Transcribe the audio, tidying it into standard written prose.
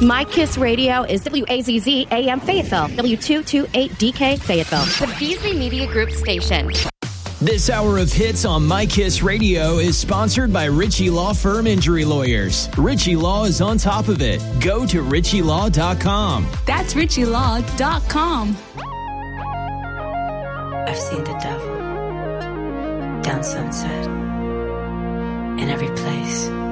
My Kiss Radio is WAZZ AM Fayetteville, W228DK Fayetteville, the Beasley Media Group station. This hour of hits on My Kiss Radio is sponsored by Ritchie Law Firm Injury Lawyers. Ritchie Law is on top of it. Go to ritchielaw.com. That's ritchielaw.com. I've seen the devil down Sunset, in every place.